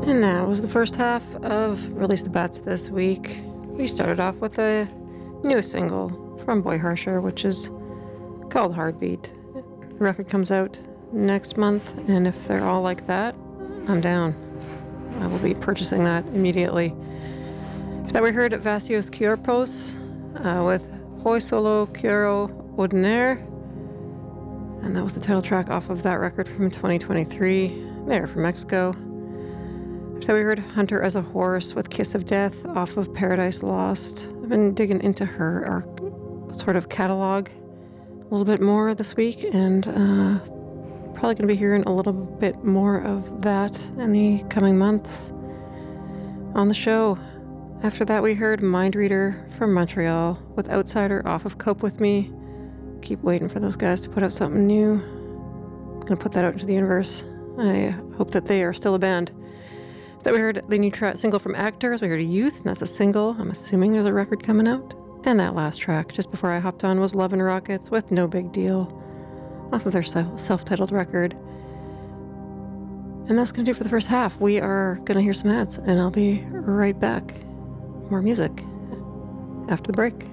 And that was the first half of Release the Bats this week. We started off with a new single from Boy Harsher, which is called Heartbeat. The record comes out next month, and if they're all like that, I'm down. I will be purchasing that immediately. After that, we heard Vasios Kyorpos with Hoi Solo Kyro Ordinaire, and that was the title track off of that record from 2023. They're from Mexico. So we heard Hunter as a Horse with Kiss of Death off of Paradise Lost. I've been digging into her sort of catalog a little bit more this week, and probably going to be hearing a little bit more of that in the coming months on the show. After that, we heard Mind Reader from Montreal with Outsider off of Cope With Me. Keep waiting for those guys to put out something new. I'm going to put that out into the universe. I hope that they are still a band. So we heard the new single from Actors. We heard Youth, and that's a single. I'm assuming there's a record coming out. And that last track, just before I hopped on, was Love and Rockets with No Big Deal off of their self-titled record. And that's going to do it for the first half. We are going to hear some ads, and I'll be right back. More music after the break.